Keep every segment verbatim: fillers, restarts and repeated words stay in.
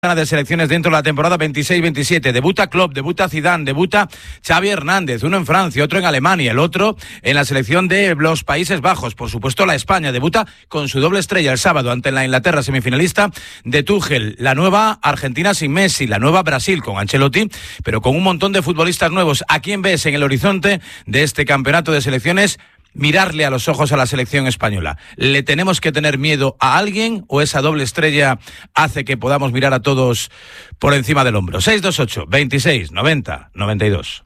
de selecciones dentro de la temporada veintiséis veintisiete. Debuta Klopp, debuta Zidane, debuta Xavi Hernández, uno en Francia, otro en Alemania, el otro en la selección de los Países Bajos. Por supuesto, la España debuta con su doble estrella el sábado ante la Inglaterra, semifinalista de Tuchel. La nueva Argentina sin Messi, la nueva Brasil con Ancelotti, pero con un montón de futbolistas nuevos. ¿A quién ves en el horizonte de este campeonato de selecciones? Mirarle a los ojos a la selección española. ¿Le tenemos que tener miedo a alguien o esa doble estrella hace que podamos mirar a todos por encima del hombro? seis dos ocho, veintiséis, noventa, noventa y dos.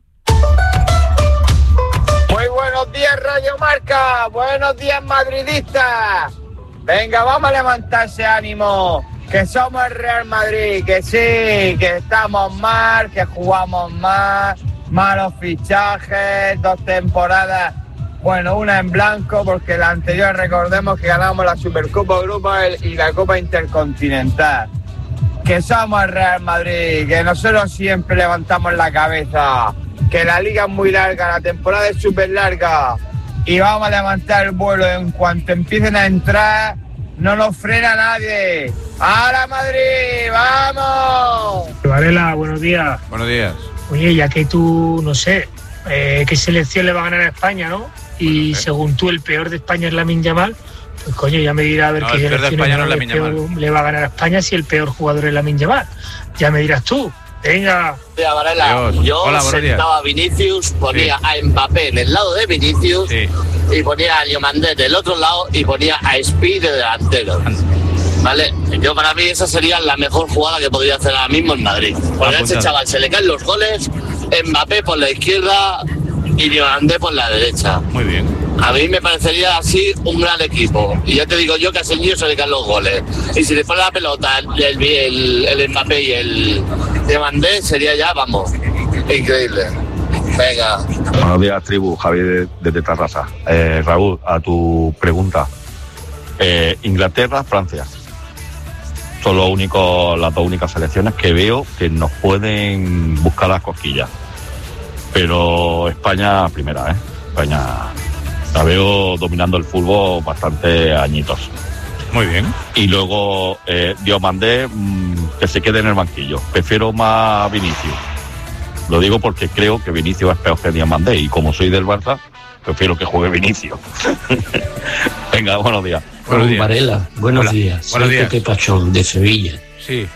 Muy buenos días, Radio Marca. Buenos días, madridistas. Venga, vamos a levantar ese ánimo. Que somos el Real Madrid. Que sí, que estamos mal, que jugamos mal. Malos fichajes, dos temporadas. Bueno, una en blanco, porque la anterior recordemos que ganamos la Supercopa Europa y la Copa Intercontinental. Que somos el Real Madrid, que nosotros siempre levantamos la cabeza, que la liga es muy larga, la temporada es súper larga y vamos a levantar el vuelo en cuanto empiecen a entrar, no nos frena nadie. ¡Ahora Madrid, vamos! Varela, buenos días. Buenos días. Oye, ya que tú, no sé, eh, ¿qué selección le va a ganar a España, no? Y ¿Eh? según tú, el peor de España es Lamine Yamal, pues coño, ya me dirá a ver no, qué selección no le, peor, le va a ganar a España si el peor jugador es Lamine Yamal. Ya me dirás tú. Venga. Mira, Varela, yo Hola, sentaba a Vinicius, ponía sí. a Mbappé en el lado de Vinicius sí. y ponía a Diomandé del otro lado y ponía a Speed de delantero. Vale, yo para mí esa sería la mejor jugada que podría hacer ahora mismo en Madrid. Porque a ese chaval se le caen los goles, Mbappé por la izquierda y Diomandé por la derecha. Muy bien. A mí me parecería así un gran equipo. Y ya te digo yo que a ese niño se le caen los goles. Y si le pone la pelota el, el, el Mbappé y el Diomandé, sería ya, vamos, increíble. Venga. Buenos días, tribu. Javier desde Tarrasa. Eh, Raúl, a tu pregunta. Eh, Inglaterra, Francia. Son los únicos, las dos únicas selecciones que veo que nos pueden buscar las cosquillas. Pero España primera, ¿eh? España la veo dominando el fútbol bastante añitos. Muy bien. Y luego eh, Diomandé mmm, que se quede en el banquillo. Prefiero más a Vinicius. Lo digo porque creo que Vinicius es peor que Diomandé y como soy del Barça, prefiero que juegue Vinicius. Venga, buenos días. Buenos días. Varela, buenos Hola. días. Buenos Soy días. Pepe Pachón, de Sevilla. Sí.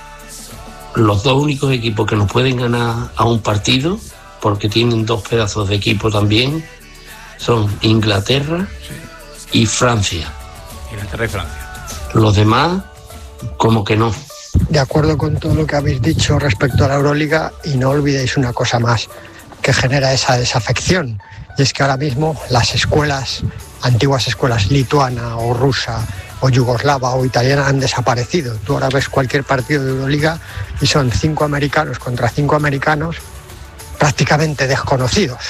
Los dos únicos equipos que nos pueden ganar a un partido, porque tienen dos pedazos de equipo también, son Inglaterra sí. y Francia. Inglaterra y Francia. Los demás, como que no. De acuerdo con todo lo que habéis dicho respecto a la Euroliga, y no olvidéis una cosa más que genera esa desafección, y es que ahora mismo las escuelas, antiguas escuelas lituana o rusa o yugoslava o italiana han desaparecido. Tú ahora ves cualquier partido de Euroliga y son cinco americanos contra cinco americanos prácticamente desconocidos.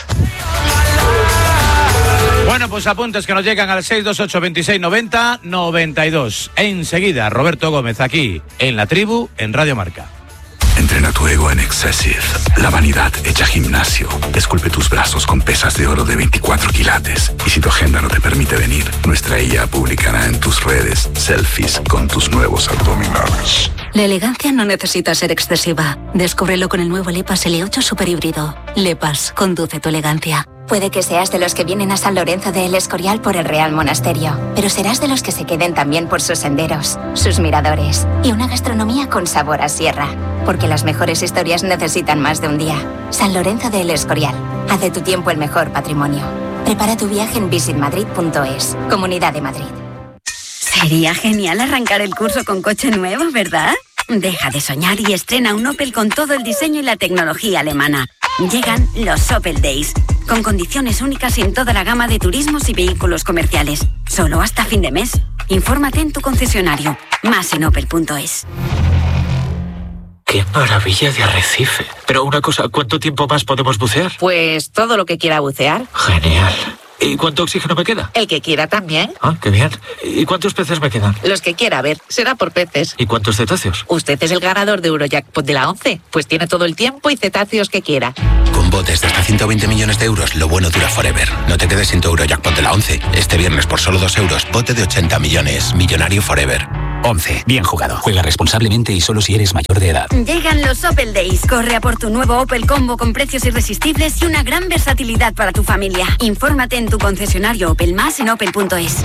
Bueno, pues apuntes que nos llegan al seis dos ocho, veintiséis, noventa, noventa y dos. Enseguida, Roberto Gómez aquí en La Tribu, en Radio Marca. Entrena tu ego en Excessive, la vanidad hecha gimnasio. Esculpe tus brazos con pesas de oro de veinticuatro quilates. Y si tu agenda no te permite venir, nuestra I A publicará en tus redes selfies con tus nuevos abdominales. La elegancia no necesita ser excesiva. Descúbrelo con el nuevo Lepas L ocho Super Híbrido. Lepas, conduce tu elegancia. Puede que seas de los que vienen a San Lorenzo de El Escorial por el Real Monasterio, pero serás de los que se queden también por sus senderos, sus miradores y una gastronomía con sabor a sierra. Porque las mejores historias necesitan más de un día. San Lorenzo de El Escorial. Haz de tu tiempo el mejor patrimonio. Prepara tu viaje en visit madrid punto es. Comunidad de Madrid. Sería genial arrancar el curso con coche nuevo, ¿verdad? Deja de soñar y estrena un Opel con todo el diseño y la tecnología alemana. Llegan los Opel Days, con condiciones únicas en toda la gama de turismos y vehículos comerciales. Solo hasta fin de mes. Infórmate en tu concesionario. Más en opel punto es. ¡Qué maravilla de arrecife! Pero una cosa, ¿cuánto tiempo más podemos bucear? Pues todo lo que quiera bucear. Genial. ¿Y cuánto oxígeno me queda? El que quiera también. Ah, qué bien. ¿Y cuántos peces me quedan? Los que quiera, a ver, será por peces. ¿Y cuántos cetáceos? Usted es el ganador de Eurojackpot de la once, pues tiene todo el tiempo y cetáceos que quiera. Con botes de hasta ciento veinte millones de euros, lo bueno dura forever. No te quedes sin tu Eurojackpot de la once. Este viernes por solo dos euros, bote de ochenta millones. Millonario forever. once. Bien jugado. Juega responsablemente y solo si eres mayor de edad. Llegan los Opel Days. Corre a por tu nuevo Opel Combo con precios irresistibles y una gran versatilidad para tu familia. Infórmate en tu concesionario Opel Más en opel punto es.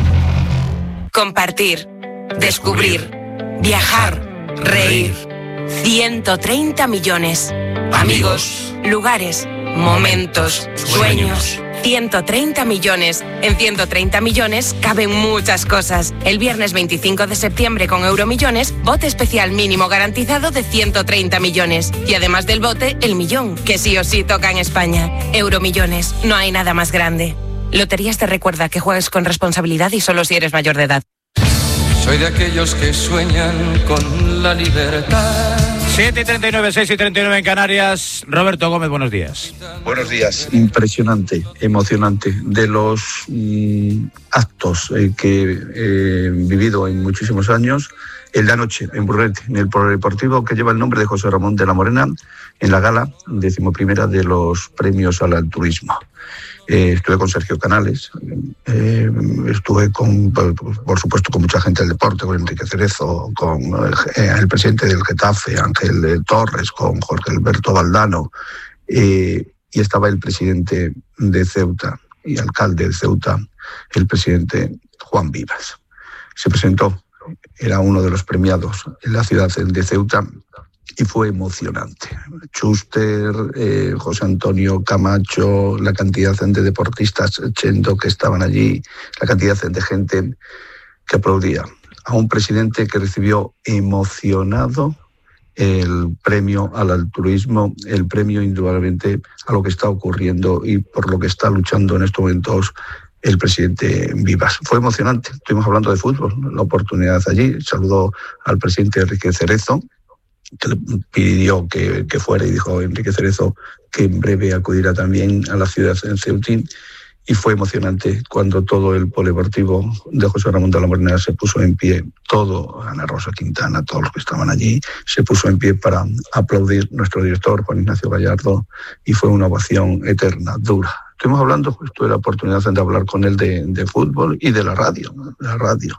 Compartir, descubrir, viajar, reír. ciento treinta millones. Amigos, lugares, momentos, sueños. ciento treinta millones. En ciento treinta millones caben muchas cosas. El viernes veinticinco de septiembre con Euromillones, bote especial mínimo garantizado de ciento treinta millones. Y además del bote, el millón, que sí o sí toca en España. Euromillones, no hay nada más grande. Loterías te recuerda que juegues con responsabilidad y solo si eres mayor de edad. Soy de aquellos que sueñan con la libertad. siete y treinta y nueve, seis y treinta y nueve en Canarias. Roberto Gómez, buenos días. Buenos días. Impresionante, emocionante. De los mm, actos eh, que he vivido en muchísimos años, el de anoche en Burrete, en el polideportivo que lleva el nombre de José Ramón de la Morena, en la gala decimoprimera de los premios al turismo. Eh, estuve con Sergio Canales, eh, estuve con, por, por supuesto, con mucha gente del deporte, con Enrique Cerezo, con el, eh, el presidente del Getafe, Ángel eh, Torres, con Jorge Alberto Valdano, eh, y estaba el presidente de Ceuta y alcalde de Ceuta, el presidente Juan Vivas. Se presentó, era uno de los premiados en la ciudad de Ceuta, y fue emocionante. Schuster, eh, José Antonio Camacho, la cantidad de deportistas Chendo que estaban allí, la cantidad de gente que aplaudía a un presidente que recibió emocionado el premio al altruismo, el premio indudablemente a lo que está ocurriendo y por lo que está luchando en estos momentos el presidente Vivas. Fue emocionante. Estuvimos hablando de fútbol, la oportunidad allí. Saludó al presidente Enrique Cerezo, que le pidió que, que fuera, y dijo Enrique Cerezo que en breve acudirá también a la ciudad de Ceutín, y fue emocionante cuando todo el polideportivo de José Ramón de la Morena se puso en pie, todo, Ana Rosa Quintana, todos los que estaban allí, se puso en pie para aplaudir nuestro director, Juan Ignacio Gallardo, y fue una ovación eterna, dura. Estuvimos hablando, pues, tuve la oportunidad de hablar con él de, de fútbol y de la radio, ¿no? la radio.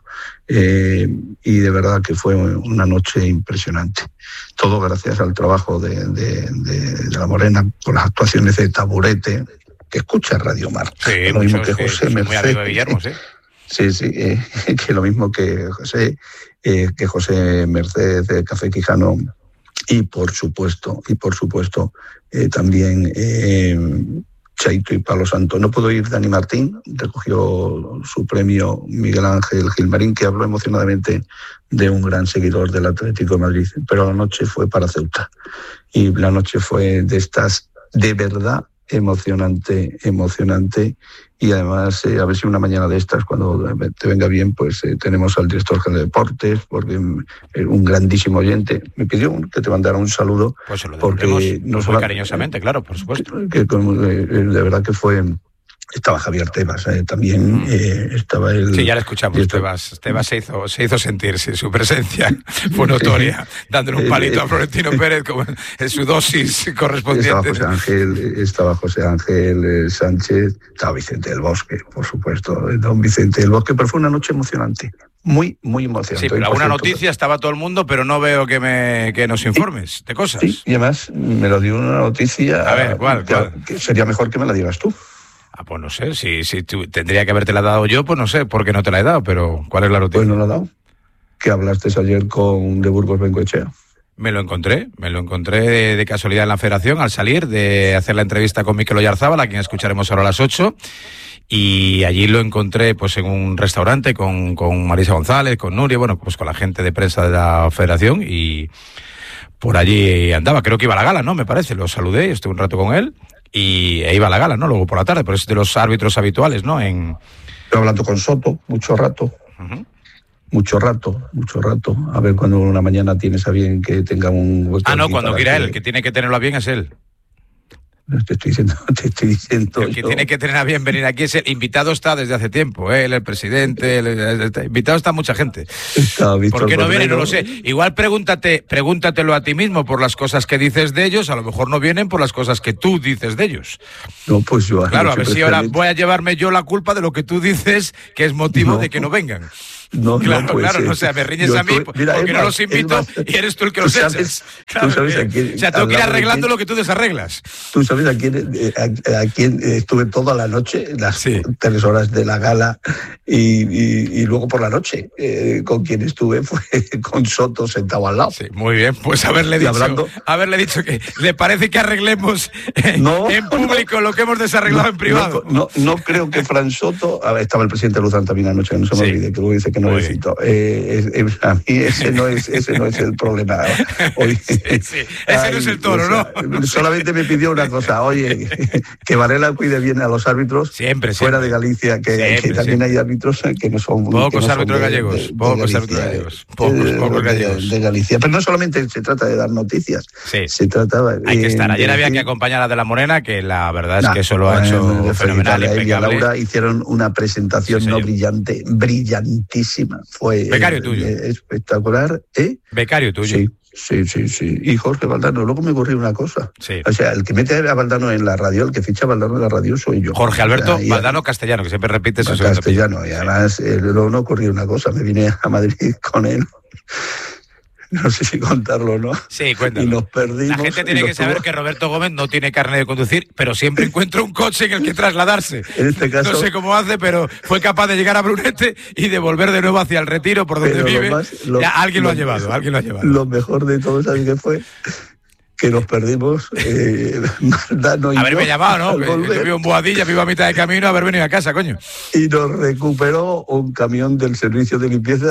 Eh, y de verdad que fue una noche impresionante. Todo gracias al trabajo de, de, de, de la Morena, con las actuaciones de Taburete, que escucha Radio Marca. Sí, lo mismo que sí, José sí, Merced. Muy amigo de Guillermo, sí. Sí, sí, eh, que lo mismo que José, eh, que José Merced, de Café Quijano, y por supuesto, y por supuesto, eh, también eh, Chaito y Palo Santo. No pudo ir Dani Martín, recogió su premio Miguel Ángel Gilmarín, que habló emocionadamente de un gran seguidor del Atlético de Madrid, pero la noche fue para Ceuta, y la noche fue de estas de verdad emocionante, emocionante, y además eh, a ver si una mañana de estas, cuando te venga bien, pues eh, tenemos al director general de deportes, porque eh, un grandísimo oyente me pidió que te mandara un saludo, pues se lo porque no muy cariñosamente, claro, por supuesto, que, que, eh, de verdad que fue. Estaba Javier Tebas, eh, también mm. eh, estaba el... Sí, ya le escuchamos, esto... Tebas. Tebas se hizo, se hizo sentir, sí, su presencia fue notoria, dándole un palito a Florentino Pérez como en su dosis correspondiente. Estaba José Ángel, estaba José Ángel eh, Sánchez, estaba Vicente del Bosque, por supuesto, don Vicente del Bosque, pero fue una noche emocionante, muy, muy emocionante. Sí, pero alguna noticia, estaba todo el mundo, pero no veo que me que nos informes de cosas. Sí, y además me lo dio una noticia... A ver, ¿cuál? Que, cuál? que sería mejor que me la digas tú. Ah, pues no sé, si, si tú, tendría que haberte la dado yo, pues no sé por qué no te la he dado, pero ¿cuál es la noticia? Pues no la he dado. Que hablaste ayer con de Burgos Bengoechea. Me lo encontré, me lo encontré de, de casualidad en la federación al salir de hacer la entrevista con Mikel Oyarzábal, a quien escucharemos ahora a las ocho, y allí lo encontré pues en un restaurante con, con Marisa González, con Nuria, bueno, pues con la gente de prensa de la federación, y por allí andaba, creo que iba a la gala, ¿no? Me parece, lo saludé, estuve un rato con él, y e iba a la gala, ¿no? Luego por la tarde, pero es de los árbitros habituales, ¿no? En... Estoy hablando con Soto, mucho rato, uh-huh. mucho rato, mucho rato. A ver cuando una mañana tienes a bien que tenga un hueco. Ah, no, cuando quiera que... él, el que tiene que tenerlo a bien es él. Te estoy diciendo, te estoy diciendo. El que yo. tiene que tener a bien venir aquí es el invitado, está desde hace tiempo, ¿eh? Él, el presidente, el, el, el invitado está mucha gente. Está ¿Por qué no viene? No lo sé. Igual pregúntate, pregúntatelo a ti mismo por las cosas que dices de ellos, a lo mejor no vienen por las cosas que tú dices de ellos. No, pues yo. Claro, a ver si ahora voy a llevarme yo la culpa de lo que tú dices que es motivo no. de que no vengan. No, claro, no puede claro, ser. no, o sea, me riñes Yo a mí estoy, mira, porque no más, los invito más, y eres tú el que los sabes, echas. Claro, tú sabes a quién, o sea, tengo que ir arreglando lo que tú desarreglas. Tú sabes a quién, a, a quién estuve toda la noche, las sí. tres horas de la gala, y, y, y luego por la noche, eh, con quien estuve fue con Soto sentado al lado. Sí, muy bien, pues haberle dicho, hablando, haberle dicho que le parece que arreglemos no, en público no, lo que hemos desarreglado no, en privado. No, no, no creo que Fran Soto, a ver, estaba el presidente Luzán también anoche, que no se me sí. olvide, que luego dice que no le cito. Eh, es, es, a mí ese no es, ese no es el problema. Hoy, sí, sí. Ese ay, no es el toro, o sea, ¿no? Solamente me pidió una cosa, oye, que Varela cuide bien a los árbitros siempre, fuera siempre. de Galicia, que, siempre, que también siempre. hay árbitros que no son... Pocos que no árbitros son de, gallegos, de, de pocos Galicia, árbitros gallegos, pocos, de, pocos de, gallegos. De Galicia, pero no solamente se trata de dar noticias, sí. se trata... Hay que estar, ayer de, había que acompañar a De la Morena, que la verdad es nah, que eso lo ha bueno, hecho fenomenal, impecable. Y a Laura hicieron una presentación sí, no brillante, brillantísima, fue becario tuyo. Eh, espectacular, ¿eh? Becario tuyo. Sí. Sí, sí, sí. Y Jorge Valdano, luego me ocurrió una cosa. Sí. O sea, el que mete a Valdano en la radio, el que ficha a Valdano en la radio soy yo. Jorge Alberto o sea, Valdano Castellano, que siempre repite eso. Castellano, y además eh, luego no ocurrió una cosa, me vine a Madrid con él. No sé si contarlo o no. Sí, cuéntalo. Y nos perdimos. La gente tiene que saber tuvo... que Roberto Gómez no tiene carnet de conducir, pero siempre encuentra un coche en el que trasladarse. En este caso... No sé cómo hace, pero fue capaz de llegar a Brunete y de volver de nuevo hacia el Retiro, por donde vive. Lo más, lo, ya, alguien lo, lo ha llevado, alguien lo ha llevado. Lo mejor de todo, ¿sabes qué fue? Que nos perdimos, eh, Valdano y haberme yo, llamado, ¿no? Yo vivo en Boadilla, vivo a mitad de camino, haber venido a casa, coño. Y nos recuperó un camión del servicio de limpieza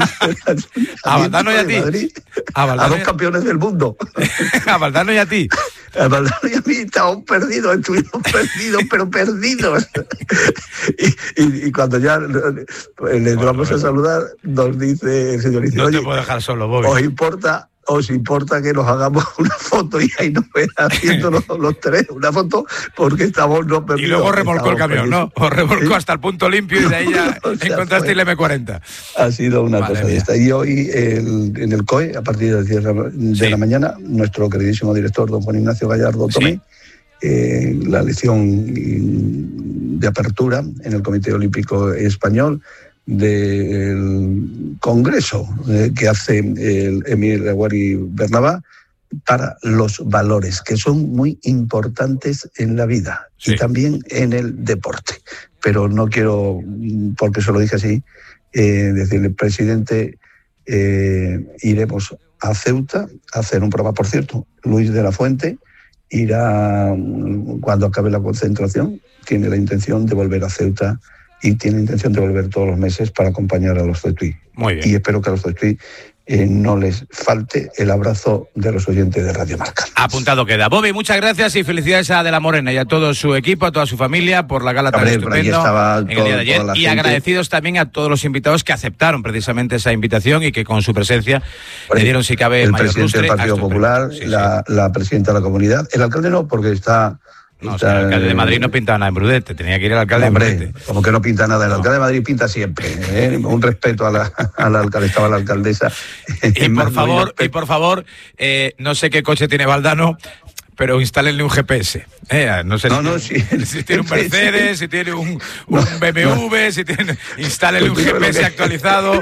a Valdano y a ti. Madrid, a, a dos campeones del mundo. A Valdano y a ti. A Valdano y a mí estábamos perdidos, estuvimos perdidos, pero perdidos. y, y, y cuando ya le bueno, vamos bueno. a saludar, nos dice el señor, no te puedo dejar solo, Bobby. ¿Os importa? ¿Os importa que nos hagamos una foto y ahí nos ven haciendo los, los tres una foto? Porque estamos no perdidos. Y luego remolcó el camión, perdidos. ¿no? Os remolcó ¿sí? hasta el punto limpio y de ahí ya o sea, encontraste el eme cuarenta. Ha sido una Madre cosa mía. de esta. Y hoy el, en el C O E, a partir de las diez de sí. la mañana, nuestro queridísimo director, don Juan Ignacio Gallardo Tomé, sí. eh, la lección de apertura en el Comité Olímpico Español del congreso eh, que hace el Emir Aguari Bernabá para los valores que son muy importantes en la vida sí. y también en el deporte. Pero no quiero, porque se lo dije así, eh, decirle, presidente, eh, iremos a Ceuta a hacer un programa. Por cierto, Luis de la Fuente irá cuando acabe la concentración, tiene la intención de volver a Ceuta y tiene intención de volver todos los meses para acompañar a los Tetuí. Muy bien. Y espero que a los Tetuí eh, no les falte el abrazo de los oyentes de Radio Marca. Apuntado queda. Bobby, muchas gracias y felicidades a De la Morena y a todo su equipo, a toda su familia por la gala tan estupenda en el día de ayer. Y gente. agradecidos también a todos los invitados que aceptaron precisamente esa invitación y que con su presencia Por le dieron, si cabe, el mayor presidente lustre del Partido Popular, sí, la, sí. la presidenta de la comunidad, el alcalde no, porque está... No, o sea, el alcalde de Madrid no pinta nada en Brunete, tenía que ir el alcalde Hombre, de Brunete. Como que no pinta nada, el no. alcalde de Madrid pinta siempre, ¿eh? Un respeto a la, a la alcalde, estaba la alcaldesa. Y por favor, y por favor, eh, no sé qué coche tiene Valdano, pero instálenle un G P S. Eh, no sé no, si, no, sí. si tiene un Mercedes, si tiene un, un B M W, no. si tiene, instálenle un G P S actualizado.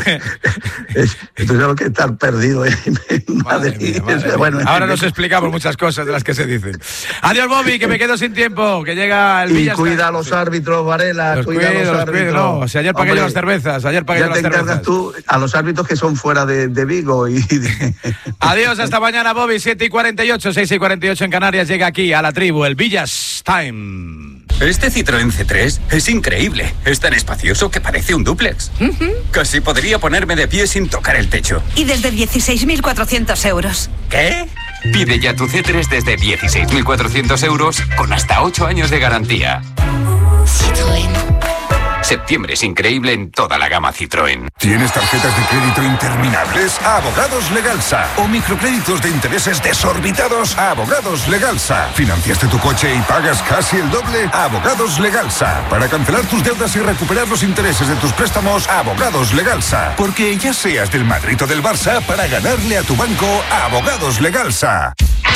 Esto es algo que estar perdido en madre Madrid. Mía, madre bueno, ahora nos explicamos muchas cosas de las que se dicen. Adiós, Bobby, que me quedo sin tiempo, que llega el Villa. Y cuida a los árbitros, Varela, los cuida cuido, a los, los árbitros. Cuido, no, o sea, ayer pagué yo las cervezas, ayer pagué yo las cervezas. Ya te encargas tú a los árbitros que son fuera de, de Vigo. Y de... Adiós, hasta mañana, Bobby, siete y cuarenta y ocho, seis y cuarenta y ocho en Canarias, llega aquí a la tribu, el Villas Time. Este Citroën C tres es increíble. Es tan espacioso que parece un dúplex. Uh-huh. Casi podría ponerme de pie sin tocar el techo. Y desde dieciséis mil cuatrocientos euros. ¿Qué? Pide ya tu C tres desde dieciséis mil cuatrocientos euros con hasta ocho años de garantía. Citroën. Septiembre es increíble en toda la gama Citroën. ¿Tienes tarjetas de crédito interminables? Abogados Legalsa. ¿O microcréditos de intereses desorbitados? Abogados Legalsa. ¿Financiaste tu coche y pagas casi el doble? Abogados Legalsa. Para cancelar tus deudas y recuperar los intereses de tus préstamos, Abogados Legalsa. Porque ya seas del Madrid o del Barça, para ganarle a tu banco, Abogados Legalsa.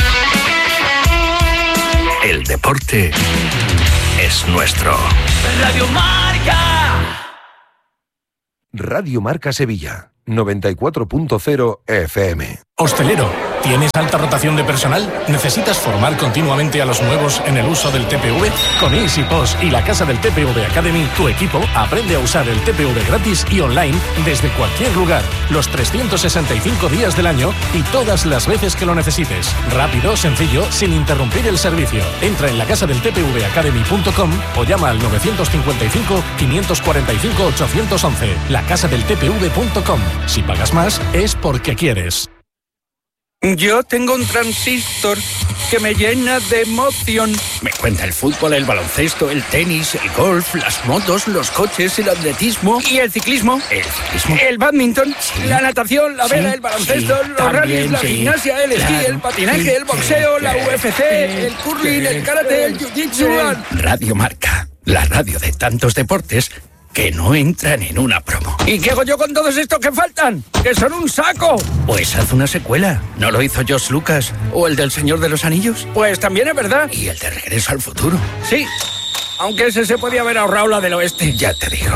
El deporte es nuestro. Radio Marca. Radio Marca Sevilla, noventa y cuatro punto cero F M. Hostelero, ¿tienes alta rotación de personal? ¿Necesitas formar continuamente a los nuevos en el uso del T P V? Con EasyPost y la casa del T P V Academy, tu equipo aprende a usar el T P V gratis y online desde cualquier lugar, los trescientos sesenta y cinco días del año y todas las veces que lo necesites. Rápido, sencillo, sin interrumpir el servicio. Entra en la casa del T P V academy punto com o llama al nueve cinco cinco, cinco cuatro cinco, ocho uno uno. La casa del T P V punto com. Si pagas más, es porque quieres. Yo tengo un transistor que me llena de emoción. Me cuenta el fútbol, el baloncesto, el tenis, el golf, las motos, los coches, el atletismo y el ciclismo. El ciclismo. El bádminton, sí. La natación, la vela, sí. El baloncesto, sí. Los rallies, la sí. Gimnasia, el esquí, claro. El patinaje, sí. El boxeo, sí. La U F C, el curling, el karate, el jiu-jitsu. Radio Marca, la radio de tantos deportes que no entran en una promo. ¿Y qué hago yo con todos estos que faltan? ¡Que son un saco! Pues haz una secuela. ¿No lo hizo George Lucas? ¿O el del Señor de los Anillos? Pues también es verdad. ¿Y el de Regreso al Futuro? Sí, aunque ese se podía haber ahorrado la del oeste. Ya te digo.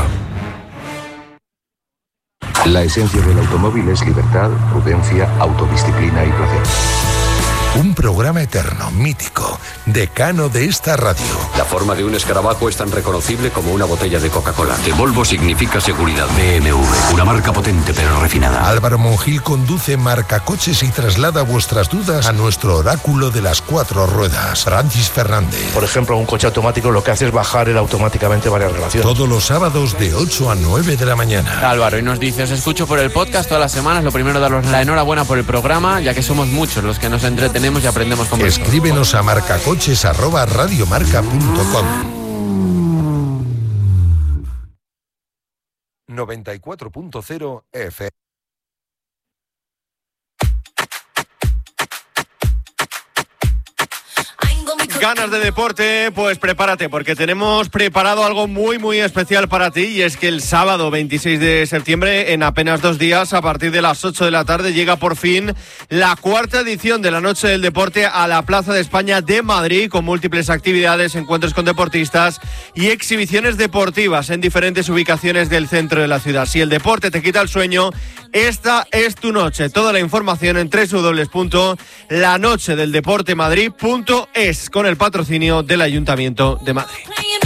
La esencia del automóvil es libertad, prudencia, autodisciplina y placer. Un programa eterno, mítico, decano de esta radio. La forma de un escarabajo es tan reconocible como una botella de Coca-Cola. De Volvo significa seguridad. B M W, una marca potente pero refinada. Álvaro Monjil conduce Marca Coches y traslada vuestras dudas a nuestro oráculo de las cuatro ruedas, Francis Fernández. Por ejemplo, un coche automático lo que hace es bajar él automáticamente varias relaciones. Todos los sábados de ocho a nueve de la mañana. Álvaro, y nos dice, os escucho por el podcast todas las semanas. Lo primero, daros la enhorabuena por el programa, ya que somos muchos los que nos entretenemos y aprendemos con vosotros. Escríbenos a marcacoches arroba radiomarca punto com. noventa y cuatro punto cero F M. Ganas de deporte, pues prepárate, porque tenemos preparado algo muy muy especial para ti, y es que el sábado veintiséis de septiembre, en apenas dos días, a partir de las ocho de la tarde, llega por fin la cuarta edición de la Noche del Deporte a la Plaza de España de Madrid, con múltiples actividades, encuentros con deportistas y exhibiciones deportivas en diferentes ubicaciones del centro de la ciudad. Si el deporte te quita el sueño, esta es tu noche. Toda la información en doble u doble u doble u punto la noche del deporte madrid punto es, con el patrocinio del Ayuntamiento de Madrid.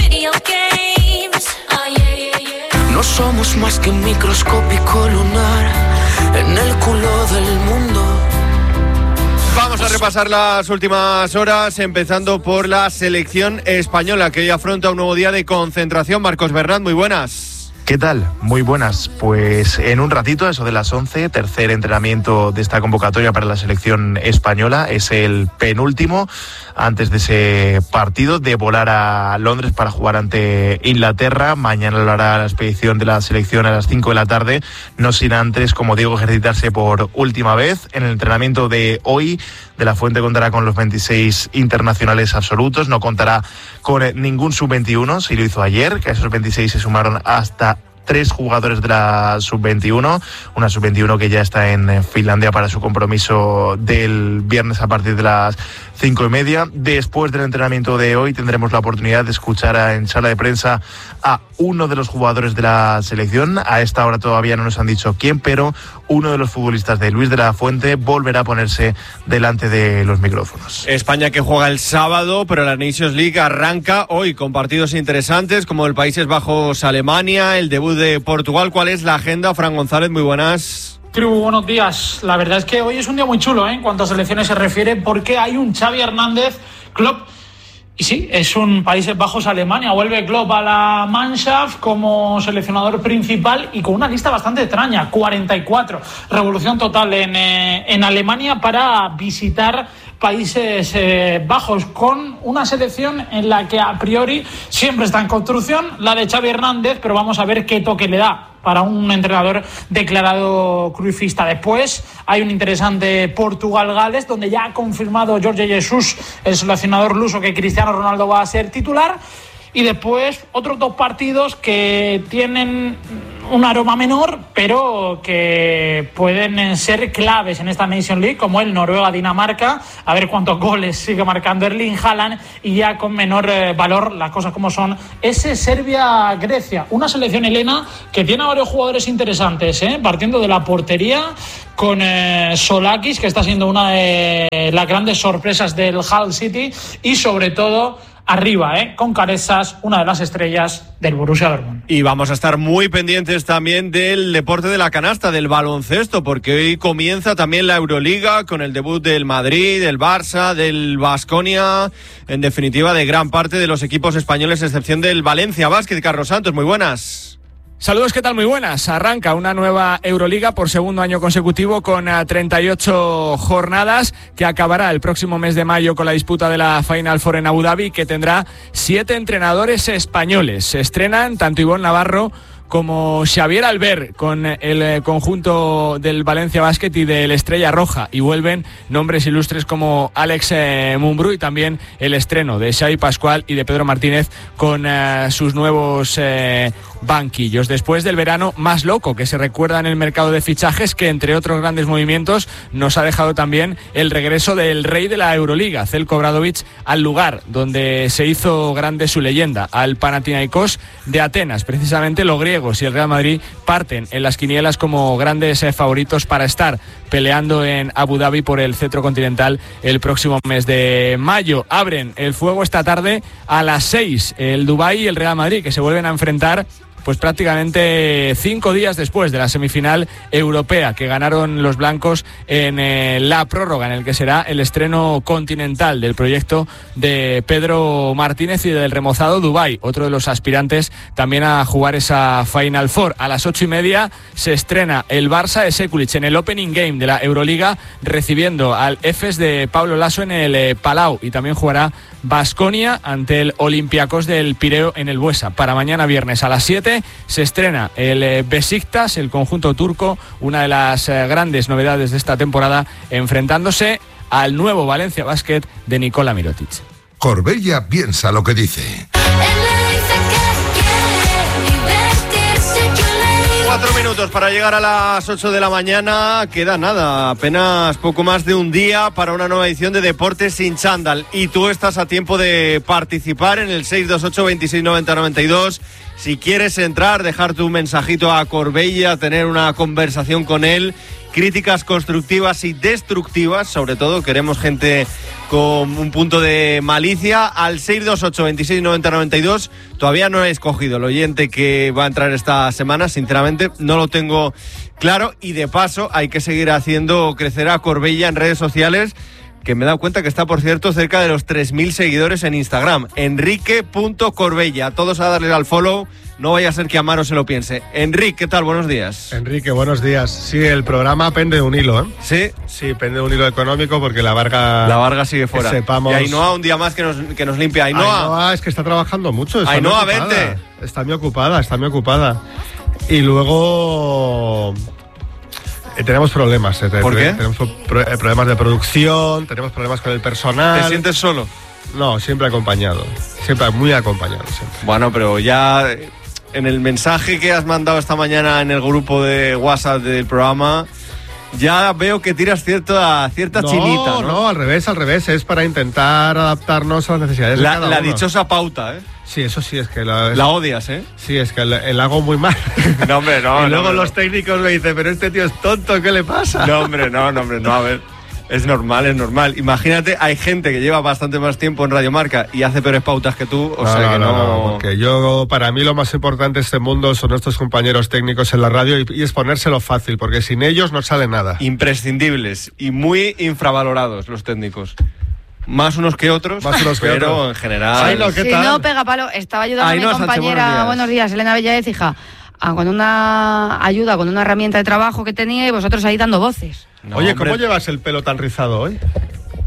No somos más que un microscópico lunar en el culo del mundo. Vamos a repasar las últimas horas, empezando por la selección española, que hoy afronta un nuevo día de concentración. Marcos Bernat, muy buenas. ¿Qué tal? Muy buenas. Pues en un ratito, eso de las once, tercer entrenamiento de esta convocatoria para la selección española. Es el penúltimo antes de ese partido de volar a Londres para jugar ante Inglaterra. Mañana lo hará la expedición de la selección a las cinco de la tarde, no sin antes, como digo, ejercitarse por última vez. En el entrenamiento de hoy, De la Fuente contará con los veintiséis internacionales absolutos, no contará con ningún sub veintiuno, si lo hizo ayer, que a esos veintiséis se sumaron hasta tres jugadores de la sub veintiuno, una sub veintiuno que ya está en Finlandia para su compromiso del viernes a partir de las cinco y media. Después del entrenamiento de hoy tendremos la oportunidad de escuchar a, en sala de prensa a uno de los jugadores de la selección. A esta hora todavía no nos han dicho quién, pero uno de los futbolistas de Luis de la Fuente volverá a ponerse delante de los micrófonos. España, que juega el sábado, pero la Nations League arranca hoy con partidos interesantes como el Países Bajos-Alemania, el debut de Portugal. ¿Cuál es la agenda? Fran González, muy buenas. Tribu, buenos días. La verdad es que hoy es un día muy chulo, ¿eh? En cuanto a selecciones se refiere, porque hay un Xavi Hernández, Klopp, y sí, es un Países Bajos-Alemania. Vuelve Klopp a la Mannschaft como seleccionador principal y con una lista bastante extraña, cuarenta y cuatro. Revolución total en, eh, en Alemania para visitar Países eh, Bajos, con una selección en la que a priori siempre está en construcción, la de Xavi Hernández, pero vamos a ver qué toque le da para un entrenador declarado cruifista. Después hay un interesante Portugal-Gales, donde ya ha confirmado Jorge Jesus, el seleccionador luso, que Cristiano Ronaldo va a ser titular. Y después otros dos partidos que tienen un aroma menor, pero que pueden ser claves en esta Nation League, como el Noruega-Dinamarca, a ver cuántos goles sigue marcando Erling Haaland, y ya con menor eh, valor, las cosas como son, ese Serbia-Grecia, una selección, Elena, que tiene a varios jugadores interesantes, ¿eh? Partiendo de la portería, con eh, Solakis, que está siendo una de las grandes sorpresas del Hull City, y sobre todo arriba, ¿eh? Con Caresas, una de las estrellas del Borussia Dortmund. Y vamos a estar muy pendientes también del deporte de la canasta, del baloncesto, porque hoy comienza también la Euroliga con el debut del Madrid, del Barça, del Baskonia, en definitiva de gran parte de los equipos españoles, a excepción del Valencia Basket. Carlos Santos, muy buenas. Saludos, ¿qué tal? Muy buenas. Arranca una nueva Euroliga por segundo año consecutivo con treinta y ocho jornadas, que acabará el próximo mes de mayo con la disputa de la Final Four en Abu Dhabi, que tendrá siete entrenadores españoles. Se estrenan tanto Ivonne Navarro como Xavier Albert con el conjunto del Valencia Basket y del Estrella Roja, y vuelven nombres ilustres como Alex eh, Mumbrú, y también el estreno de Xavi Pascual y de Pedro Martínez con eh, sus nuevos eh, banquillos. Después del verano más loco que se recuerda en el mercado de fichajes, que entre otros grandes movimientos nos ha dejado también el regreso del rey de la Euroliga, Zeljko Obradovic, al lugar donde se hizo grande su leyenda, al Panathinaikos de Atenas. Precisamente los griegos y el Real Madrid parten en las quinielas como grandes eh, favoritos para estar peleando en Abu Dhabi por el cetro continental el próximo mes de mayo. Abren el fuego esta tarde a las seis el Dubái y el Real Madrid, que se vuelven a enfrentar pues prácticamente cinco días después de la semifinal europea que ganaron los blancos en eh, la prórroga, en el que será el estreno continental del proyecto de Pedro Martínez y del remozado Dubái, otro de los aspirantes también a jugar esa Final Four. A las ocho y media se estrena el Barça de Sekulic en el Opening Game de la Euroliga, recibiendo al Efes de Pablo Laso en el eh, Palau, y también jugará Baskonia ante el Olympiacos del Pireo en el Buesa. Para mañana viernes a las siete se estrena el eh, Besiktas, el conjunto turco, una de las eh, grandes novedades de esta temporada, enfrentándose al nuevo Valencia Basket de Nikola Mirotic. Corbella piensa lo que dice. Cuatro minutos para llegar a las ocho de la mañana. Queda nada, apenas poco más de un día para una nueva edición de Deportes sin Chándal. Y tú estás a tiempo de participar en el seis dos ocho, veintiséis noventa, noventa y dos. Si quieres entrar, dejar tu mensajito a Corbella, tener una conversación con él. Críticas constructivas y destructivas, sobre todo queremos gente con un punto de malicia, al seis dos ocho, veintiséis noventa, noventa y dos. Todavía no he escogido el oyente que va a entrar esta semana, sinceramente no lo tengo claro, y de paso hay que seguir haciendo crecer a Corbella en redes sociales, que me he dado cuenta que está, por cierto, cerca de los tres mil seguidores en Instagram. Enrique punto Corbella, todos a darle al follow. No vaya a ser que Amaro se lo piense. Enrique, ¿qué tal? Buenos días. Enrique, buenos días. Sí, el programa pende de un hilo, ¿eh? ¿Sí? Sí, pende de un hilo económico, porque la Varga... La Varga sigue fuera. Sepamos... Y Ainhoa un día más que nos, que nos limpia. Ainhoa. Ainhoa es que está trabajando mucho. Está Ainhoa, vente. Está muy ocupada, está muy ocupada. Y luego... Eh, tenemos problemas. Eh, ¿Por qué? Tenemos pro- eh, problemas de producción, tenemos problemas con el personal. ¿Te sientes solo? No, siempre acompañado. Siempre muy acompañado. Siempre. Bueno, pero ya... En el mensaje que has mandado esta mañana en el grupo de WhatsApp del programa, ya veo que tiras cierta, cierta no, chinita, ¿no? No, al revés, al revés. Es para intentar adaptarnos a las necesidades la, de cada la uno. dichosa pauta, ¿eh? Sí, eso sí, es que... La, es, la odias, ¿eh? Sí, es que la, la hago muy mal. No, hombre, no. Y luego no, los no. técnicos me dicen, pero este tío es tonto, ¿qué le pasa? No, hombre, no, no, hombre, no, a ver... Es normal, es normal. Imagínate, hay gente que lleva bastante más tiempo en Radio Marca y hace peores pautas que tú, o no, sea no, que no... no, no, porque yo, para mí lo más importante de este mundo son nuestros compañeros técnicos en la radio, y, y es ponérselo fácil, porque sin ellos no sale nada. Imprescindibles y muy infravalorados los técnicos. Más unos que otros, más unos que pero otros. en general... Ay, no, ¿qué si tal? no, pega palo. Estaba ayudando Ay, a mi no, Sánchez, compañera, buenos días. buenos días, Elena Bellaez, hija, a, con una ayuda, con una herramienta de trabajo que tenía, y vosotros ahí dando voces. No, Oye, ¿cómo hombre. llevas el pelo tan rizado hoy?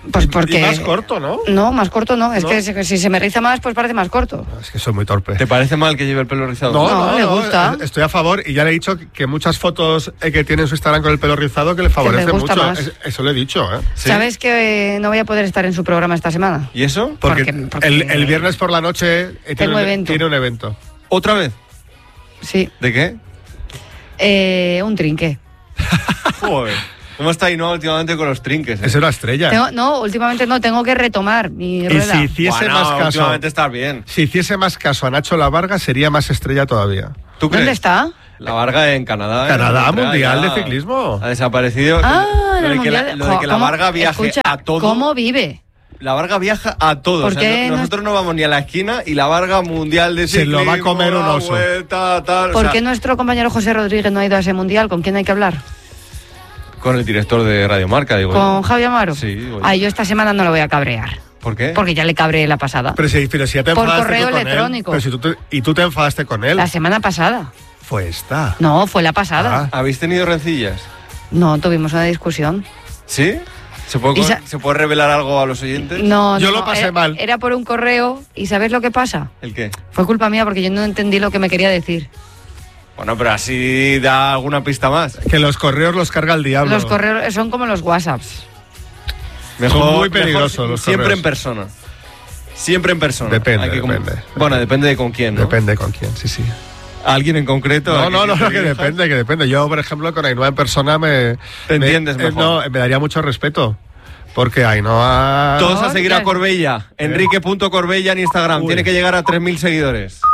Pues porque... Y más corto, ¿no? No, más corto no. Es ¿No? que si, si se me riza más, pues parece más corto. Es que soy muy torpe. ¿Te parece mal que lleve el pelo rizado? No, No, no, le no, gusta. Estoy a favor y ya le he dicho que muchas fotos eh, que tiene en su Instagram con el pelo rizado que le favorece gusta mucho. más. Es- eso lo he dicho, ¿eh? ¿Sí? ¿Sabes que eh, no voy a poder estar en su programa esta semana? ¿Y eso? Porque, Porque- porque- el, el viernes por la noche eh, tiene, Tengo un, evento. tiene un evento. ¿Otra vez? Sí. ¿De qué? Eh, un trinque. Joder. ¿Cómo está Ainhoa últimamente con los trinques? eh? Es una estrella. Tengo- no, últimamente no, tengo que retomar mi Y rueda. si hiciese Bueno, más caso, últimamente estás bien. si hiciese más caso a Nacho La Varga, sería más estrella todavía. ¿Tú crees? ¿Dónde está? La Varga en Canadá. Canadá, en Montreal, Mundial ya de Ciclismo. Ha desaparecido. Ah, lo en el de que la, Mundial. lo de que la ¿Cómo? Varga viaje Escucha, a todo. ¿cómo vive? La Varga viaja a todo. ¿Por O sea, qué no- no- nosotros no vamos ni a la esquina y la Varga Mundial de Se Ciclismo. lo va a comer un la oso. vuelta, tal, o ¿Por sea, qué nuestro compañero José Rodríguez no ha ido a ese mundial? ¿Con quién hay que hablar? Con el director de Radio Marca, digo. ¿Con Javi Amaro? Sí, digo yo. Ay, yo esta semana no lo voy a cabrear. ¿Por qué? Porque ya le cabré la pasada. Pero si, pero si ya te Por enfadaste correo tú con él, electrónico. pero si tú te- y tú te enfadaste con él. La semana pasada. Fue esta. No, fue la pasada. Ah. ¿Habéis tenido rencillas? No, tuvimos una discusión. ¿Sí? ¿Se puede, Y sa- ¿Se puede revelar algo a los oyentes? No, Yo no, lo no, pasé era, mal. Era por un correo y ¿sabes lo que pasa? ¿El qué? Fue culpa mía porque yo no entendí lo que me quería decir. Bueno, pero así da alguna pista más. Que los correos los carga el diablo. Los correos son como los WhatsApps. Mejor, muy peligrosos mejor los siempre correos. en persona. Siempre en persona. Depende, Hay que com- depende. Bueno, depende de con quién, ¿no? Depende con quién, sí, sí. ¿Alguien en concreto? No, ¿A no, quién no, te no, que dirijas? depende, que depende. Yo, por ejemplo, con Ainhoa en persona me... Te me- entiendes eh, mejor. No, me daría mucho respeto. Porque Ainhoa... Todos a No, seguir ya- a Corbella. Enrique punto Corbella en Instagram. Uy. Tiene que llegar a tres mil seguidores.